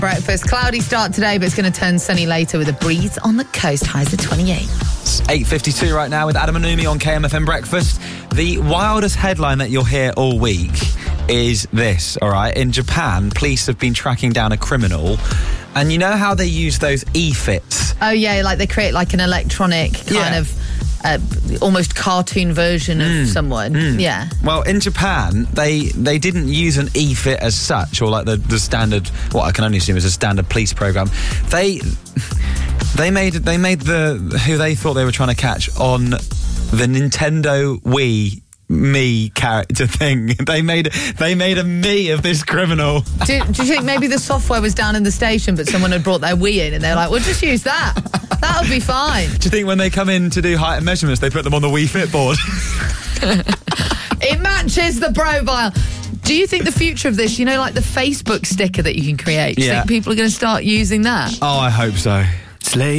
Breakfast. Cloudy start today, but it's going to turn sunny later with a breeze on the coast. Highs of 28. It's 8:52 right now with Adam and Numi on KMFM Breakfast. The wildest headline that you'll hear all week is this, all right? In Japan, police have been tracking down a criminal, and you know how they use those e-fits? Oh, yeah, like they create like an electronic kind of almost cartoon version of someone. Yeah. Well, in Japan, they didn't use an e-fit as such, or like the standard, what I can only assume is a standard police program. They made the who they thought they were trying to catch on the Nintendo Wii me character thing. They made a me of this criminal. Do you think maybe the software was down in the station, but someone had brought their Wii in and they're like, we'll just use that. That'll be fine. Do you think when they come in to do height and measurements, they put them on the Wii Fit board? It matches the profile. Do you think the future of this, like the Facebook sticker that you can create, do you think people are going to start using that? Oh, I hope so. Slay.